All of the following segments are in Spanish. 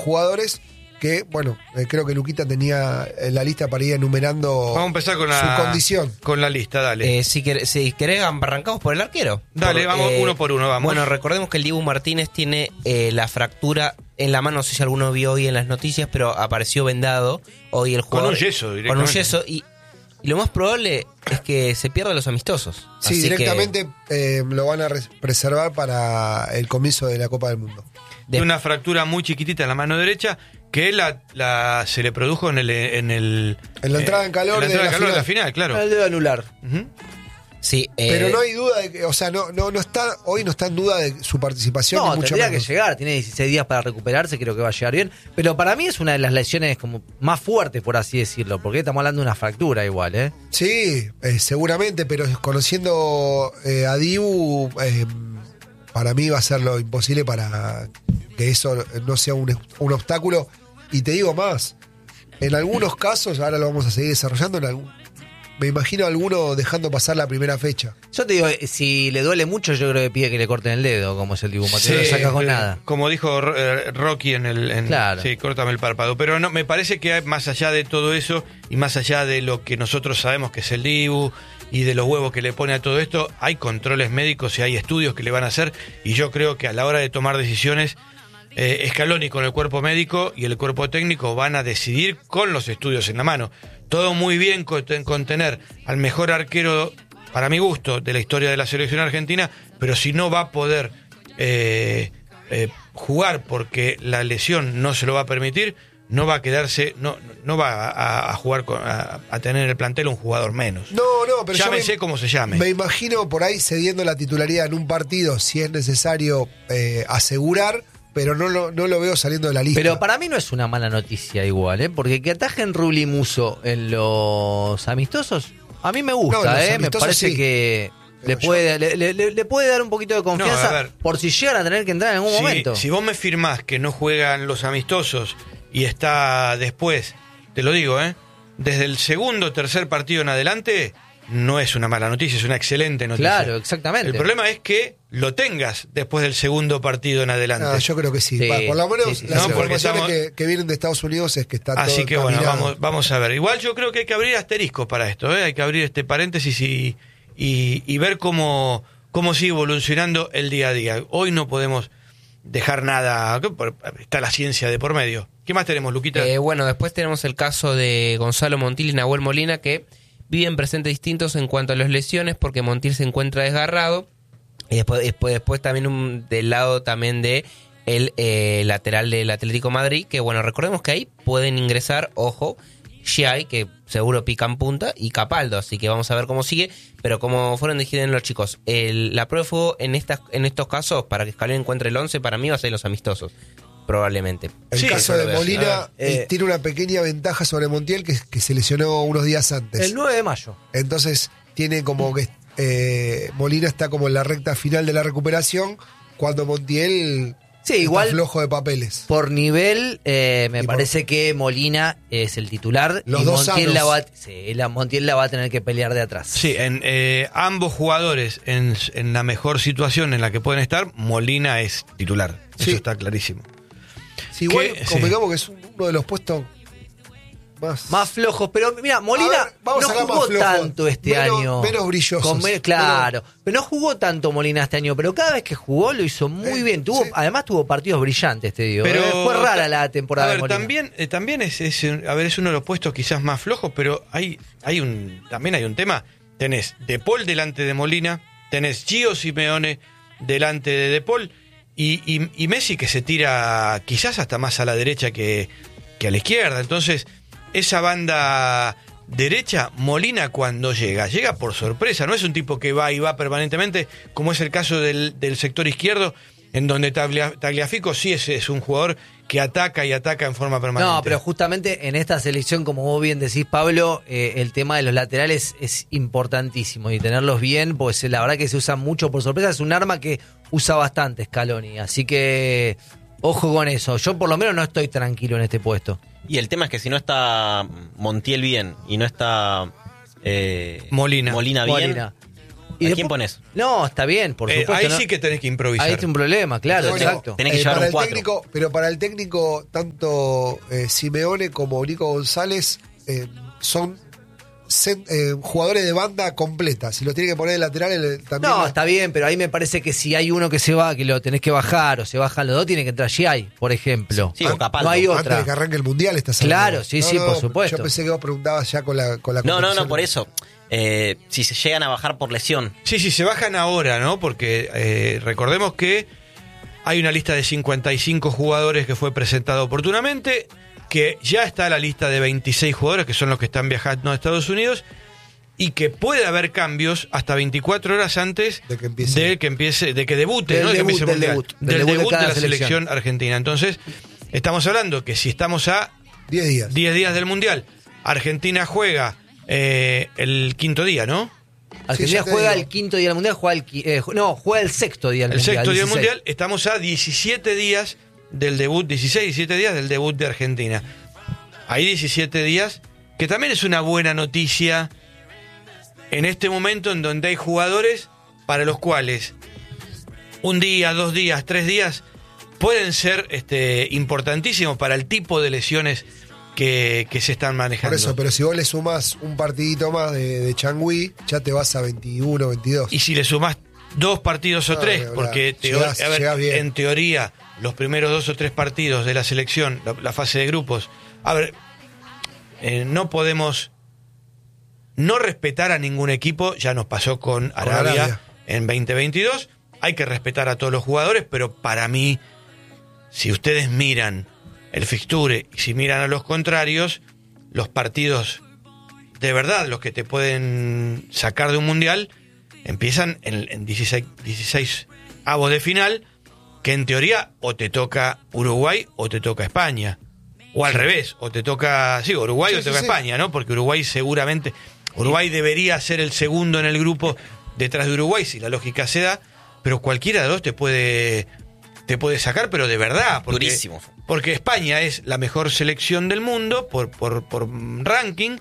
jugadores que, bueno, creo que Luquita tenía la lista para ir enumerando. Vamos a empezar con su condición. Con la lista, dale. Si querés, arrancamos por el arquero. Dale, vamos uno por uno, vamos. Bueno, recordemos que el Dibu Martínez tiene la fractura en la mano, no sé si alguno vio hoy en las noticias, pero apareció vendado hoy el jugador. Con un yeso, directamente. Con un yeso, y lo más probable es que se pierdan los amistosos. Sí, así directamente lo van a preservar para el comienzo de la Copa del Mundo. De una fractura muy chiquitita en la mano derecha que se le produjo en la entrada en calor, de la final, claro. El dedo anular. Uh-huh. Sí, pero no hay duda de que, o sea, no está, hoy no está en duda de su participación. No, ni mucho tendría menos. que llegar, tiene 16 días para recuperarse, creo que va a llegar bien. Pero para mí es una de las lesiones como más fuertes, por así decirlo, porque estamos hablando de una fractura igual, ¿eh? Sí, seguramente, pero conociendo a Dibu, para mí va a ser lo imposible para que eso no sea un obstáculo. Y te digo más, en algunos casos, ahora lo vamos a seguir desarrollando, me imagino a alguno dejando pasar la primera fecha. Yo te digo, si le duele mucho, yo creo que pide que le corten el dedo, como es el Dibu Martínez, no lo saca con nada. Como dijo Rocky claro. Sí, córtame el párpado. Pero no, me parece que más allá de todo eso, y más allá de lo que nosotros sabemos que es el Dibu, y de los huevos que le pone a todo esto, hay controles médicos y hay estudios que le van a hacer, y yo creo que a la hora de tomar decisiones, Scaloni con el cuerpo médico y el cuerpo técnico van a decidir con los estudios en la mano. Todo muy bien con tener al mejor arquero, para mi gusto, de la historia de la selección argentina, pero si no va a poder jugar porque la lesión no se lo va a permitir, no va a quedarse, no va a jugar a tener en el plantel un jugador menos. No, pero llámese como se llame. Me imagino por ahí cediendo la titularidad en un partido si es necesario asegurar, pero no lo veo saliendo de la lista. Pero para mí no es una mala noticia igual, ¿eh? Porque que atajen Rubli Musso en los amistosos, a mí me gusta, me parece sí. Que le puede dar un poquito de confianza por si llegan a tener que entrar en algún momento. Si vos me firmás que no juegan los amistosos y está después, te lo digo, desde el segundo o tercer partido en adelante, no es una mala noticia, es una excelente noticia. Claro, exactamente. El problema es que lo tengas después del segundo partido en adelante. Yo creo que sí. Por lo menos las informaciones que vienen de Estados Unidos es que está todo así que encaminado. Bueno, vamos a ver. Igual yo creo que hay que abrir asterisco para esto, hay que abrir este paréntesis y ver cómo sigue evolucionando el día a día. Hoy no podemos dejar nada, está la ciencia de por medio. ¿Qué más tenemos, Luquita? Bueno, después tenemos el caso de Gonzalo Montiel y Nahuel Molina, que viven presentes distintos en cuanto a las lesiones, porque Montiel se encuentra desgarrado, y después también del lado también de el lateral del Atlético Madrid, que bueno, recordemos que ahí pueden ingresar, ojo, Giai, que seguro pica en punta, y Capaldo, así que vamos a ver cómo sigue, pero como fueron decididos los chicos, la prueba de fuego en estos casos, para que Scaloni encuentre el 11, para mí va a ser los amistosos, probablemente. El caso de Molina tiene una pequeña ventaja sobre Montiel, que se lesionó unos días antes. El 9 de mayo. Entonces tiene como que Molina está como en la recta final de la recuperación, cuando Montiel igual está flojo de papeles. Por nivel, me parece que Molina es el titular. Los y dos Montiel sanos. Montiel la va a tener que pelear de atrás. Sí, ambos jugadores en la mejor situación en la que pueden estar, Molina es titular. Eso está clarísimo. Sí, igual, convengamos que es uno de los puestos más flojos, pero mira, Molina no jugó tanto este año. Menos brillosos. Claro, pero no jugó tanto Molina este año, pero cada vez que jugó lo hizo muy bien. Además tuvo partidos brillantes, te digo. Pero fue rara la temporada de Molina. También es uno de los puestos quizás más flojos, pero también hay un tema. Tenés De Paul delante de Molina, tenés Gio Simeone delante de De Paul y Messi, que se tira quizás hasta más a la derecha que a la izquierda. Entonces, esa banda derecha, Molina cuando llega por sorpresa, no es un tipo que va y va permanentemente, como es el caso del sector izquierdo, en donde Tagliafico sí es un jugador que ataca y ataca en forma permanente. No, pero justamente en esta selección, como vos bien decís, Pablo, el tema de los laterales es importantísimo, y tenerlos bien, pues la verdad que se usa mucho por sorpresa, es un arma que usa bastante Scaloni, así que ojo con eso. Yo por lo menos no estoy tranquilo en este puesto. Y el tema es que si no está Montiel bien y no está Molina bien, quién pones? No, está bien, por supuesto. Ahí no. sí que tenés que improvisar. Ahí hay un problema, claro, Bueno, exacto. Tenés que llevar para un el 4. técnico, pero para el técnico, tanto Simeone como Nico González son jugadores de banda completa. Si los tiene que poner de lateral, también. No, está bien, pero ahí me parece que si hay uno que se va, que lo tenés que bajar, o se bajan los dos, tiene que entrar Giai, por ejemplo. Sí, o Capaldo. No hay Antes otra. de que arranque el mundial, estás hablando. Claro, sí, sí, por supuesto. Yo pensé que vos preguntabas ya con la No, competición. por eso. Si se llegan a bajar por lesión. Sí, se bajan ahora, ¿no? Porque recordemos que hay una lista de 55 jugadores que fue presentada oportunamente, que ya está la lista de 26 jugadores, que son los que están viajando a Estados Unidos, y que puede haber cambios hasta 24 horas antes de que empiece, de que debute, Del ¿no? De que debut, empiece el del Mundial. debut. Del Del debut de debut de cada la selección. selección argentina. Entonces, estamos hablando que si estamos a 10 días. 10 días del Mundial, Argentina juega el quinto día, ¿no? Argentina ya te juega digo. el quinto día del mundial, juega el sexto día del El mundial. sexto día del 16. Mundial, estamos a 17 días del debut, 17 días del debut de Argentina. Hay 17 días, que también es una buena noticia en este momento en donde hay jugadores para los cuales un día, 2 días, 3 días pueden ser importantísimos para el tipo de lesiones que se están manejando. Por eso, pero si vos le sumás un partidito más de Changui, ya te vas a 21, 22. Y si le sumás 2 partidos o 3, porque llegás bien. en teoría los primeros 2 o 3 partidos de la selección, la fase de grupos, a ver, no podemos no respetar a ningún equipo, ya nos pasó con Arabia en 2022, hay que respetar a todos los jugadores, pero para mí, si ustedes miran el fixture y si miran a los contrarios, los partidos de verdad, los que te pueden sacar de un mundial, empiezan en 16 avos de final, que en teoría o te toca Uruguay o te toca España. O al revés, o te toca Uruguay o te toca España, ¿no? Porque Uruguay seguramente... Uruguay debería ser el segundo en el grupo detrás de Uruguay, si la lógica se da, pero cualquiera de los te puede sacar, pero de verdad. Porque, Durísimo. Porque España es la mejor selección del mundo por ranking,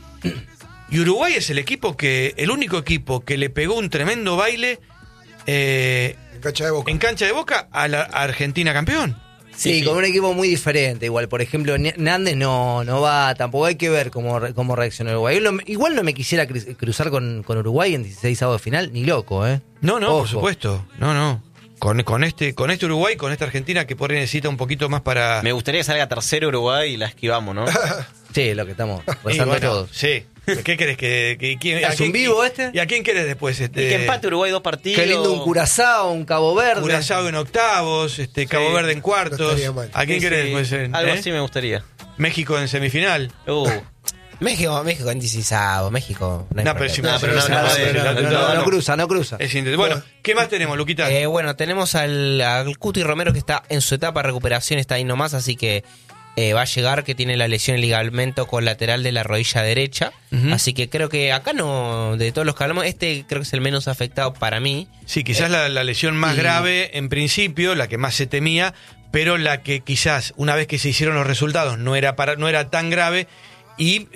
y Uruguay es el único equipo que le pegó un tremendo baile En cancha de Boca. en cancha de Boca a la Argentina campeón. Sí, con un equipo muy diferente. Igual, por ejemplo, Nández no va, tampoco hay que ver cómo reacciona Uruguay. Igual no me quisiera cruzar con Uruguay en 16avos de final, ni loco, ¿eh? No, Ojo. por supuesto. No. Con este Uruguay, con esta Argentina que por ahí necesita un poquito más para... Me gustaría que salga tercero Uruguay y la esquivamos, ¿no? Sí, lo que estamos Y rezando bueno, todos. Sí. ¿Qué querés que ¿Es un vivo este? ¿Y a quién querés después? Y que empate Uruguay 2 partidos. Qué lindo un Curazao, un Cabo Verde. Curazao en octavos, Cabo Verde en no cuartos. estaría mal. ¿A quién Sí, querés sí, después? algo así me gustaría. México en semifinal. México en 16avos, México. No hay No, pero problema. si No, pero No cruza. Es interesante. Bueno, ¿qué más tenemos, Luquita? Bueno, tenemos al Cuti Romero, que está en su etapa de recuperación, está ahí nomás, así que va a llegar, que tiene la lesión en ligamento colateral de la rodilla derecha. Ujú. Así que creo que acá no, de todos los que hablamos, creo que es el menos afectado para mí. Sí, quizás la lesión más y- grave en principio, la que más se temía, pero la que quizás una vez que se hicieron los resultados no era tan grave y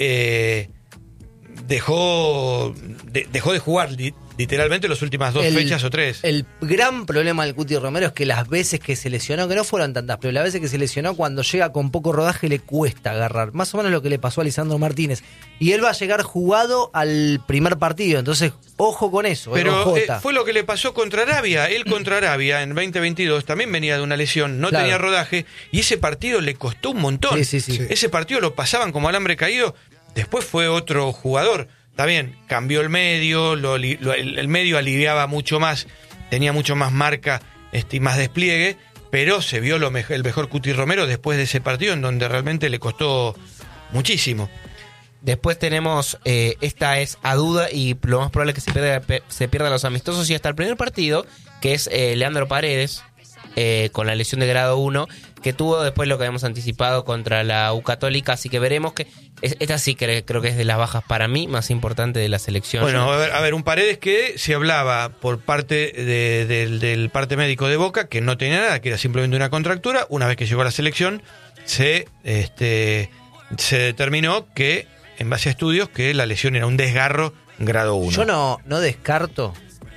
dejó de jugar literalmente las últimas 2 fechas o 3. El gran problema del Cuti Romero es que las veces que se lesionó, que no fueron tantas, pero las veces que se lesionó, cuando llega con poco rodaje le cuesta agarrar. Más o menos lo que le pasó a Lisandro Martínez. Y él va a llegar jugado al primer partido, entonces ojo con eso. Pero ojota. fue lo que le pasó contra Arabia. Él contra Arabia en 2022 también venía de una lesión, no Claro. tenía rodaje, y ese partido le costó un montón. Sí. Ese partido lo pasaban como alambre caído. Después fue otro jugador. Está bien, cambió el medio, el medio aliviaba mucho más, tenía mucho más marca y más despliegue, pero se vio el mejor Cuti Romero después de ese partido, en donde realmente le costó muchísimo. Después tenemos, esta es a duda y lo más probable es que se pierda los amistosos y hasta el primer partido, que es Leandro Paredes, con la lesión de grado 1, que tuvo después lo que habíamos anticipado contra la U Católica, así que veremos que esta sí creo que es de las bajas para mí más importante de la selección. Bueno, a ver, un Paredes que se hablaba por parte del parte médico de Boca, que no tenía nada, que era simplemente una contractura. Una vez que llegó a la selección, se determinó que, en base a estudios, que la lesión era un desgarro grado 1. Yo no descarto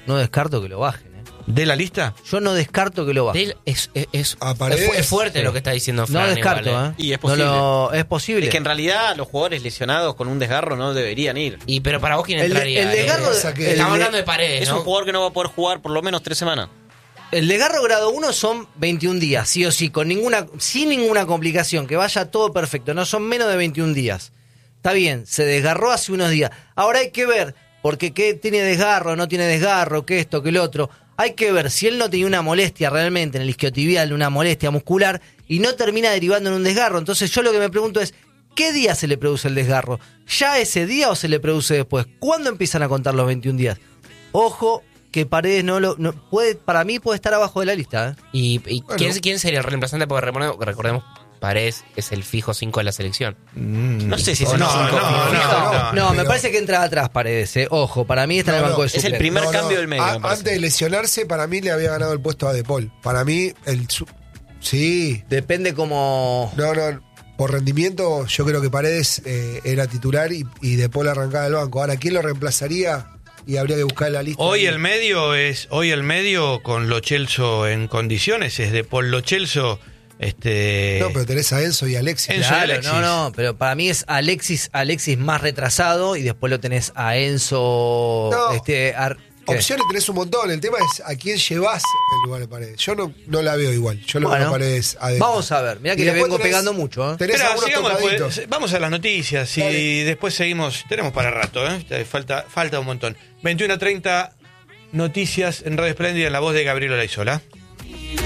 No descarto que lo bajen. ¿De la lista? Yo no descarto que lo bajen. Él es A Paredes, es fuerte sí. lo que está diciendo Fran. No descarto, igual, ¿eh? Y es posible. Es posible. Es que en realidad los jugadores lesionados con un desgarro no deberían ir. Pero para vos, ¿quién El entraría? desgarro de- Pasa que- Estamos el- hablando de Paredes, Es ¿no? un jugador que no va a poder jugar por lo menos 3 semanas. El desgarro grado 1 son 21 días, sí o sí, sin ninguna complicación, que vaya todo perfecto, no son menos de 21 días. Está bien, se desgarró hace unos días. Ahora hay que ver, porque qué tiene desgarro, no tiene desgarro, qué esto, qué lo otro. Hay que ver si él no tenía una molestia realmente en el isquiotibial, una molestia muscular, y no termina derivando en un desgarro. Entonces yo lo que me pregunto es, ¿qué día se le produce el desgarro? ¿Ya ese día o se le produce después? ¿Cuándo empiezan a contar los 21 días? Ojo, que Paredes puede, para mí puede estar abajo de la lista, ¿eh? ¿Y Bueno. quién sería el reemplazante? Porque recordemos, Paredes es el fijo 5 de la selección. No sé si es No, el no, 5 no, No, me pero- parece que entra atrás Paredes, Ojo, para mí está en el No, banco no, de es el suplentes. primer cambio del medio, me parece. Antes de lesionarse, para mí le había ganado el puesto a De Paul. Para mí, sí. Depende como... No, por rendimiento, yo creo que Paredes era titular y De Paul arrancaba del banco. Ahora, ¿quién lo reemplazaría? Y habría que buscar en la lista. Hoy el medio con Lo Celso en condiciones es de Paul Lo Celso. No, pero tenés a Enzo y a Alexis. Enzo y Claro, Alexis. no, pero para mí es Alexis más retrasado y después lo tenés a Enzo... No. ¿qué? Opciones tenés un montón. El tema es a quién llevas en lugar de Paredes. Yo no la veo igual. Yo lo veo Bueno, a Paredes adentro. vamos a ver, mirá que Y le después vengo tenés- pegando mucho, ¿eh? Tenés Espera, algunos sigamos tocaditos. después. Vamos a las noticias y Dale. después seguimos. Tenemos para rato, ¿eh? Falta un montón. 21:30 noticias en Radio Espléndida en la voz de Gabriel Olaizola.